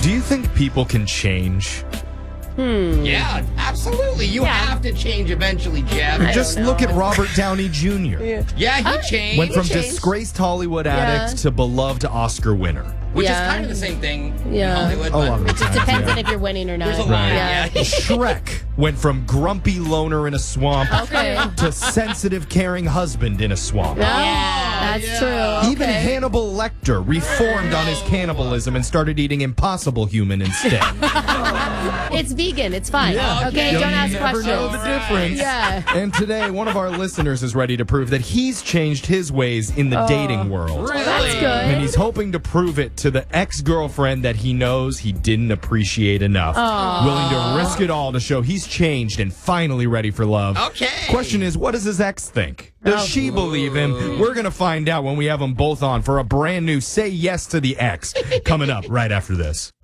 Do you think people can change? Yeah, absolutely. You have to change eventually, Jeff. Just look at Robert Downey Jr. Yeah, he changed. Went from changed. disgraced Hollywood addict to beloved Oscar winner. Which is Yeah. kind of the same thing Yeah. in Hollywood. A lot of the It just time, depends yeah. on if you're winning or not. There's a line, Yeah. yeah. Shrek went from grumpy loner in a swamp Okay. to sensitive, caring husband in a swamp. That's true. Even Okay. Hannibal Lecter reformed on his cannibalism and started eating Impossible Human instead. It's vegan. It's fine. Yeah. Okay, You'll don't ask never questions. know the difference. Yeah. And today, one of our listeners is ready to prove that he's changed his ways in the dating world. That's good. And he's hoping to prove it to the ex-girlfriend that he knows he didn't appreciate enough. Willing to risk it all to show he's changed and finally ready for love. Okay. Question is, what does his ex think? Does she believe him? We're going to find out when we have them both on for a brand new Say Yes to the Ex coming up right after this.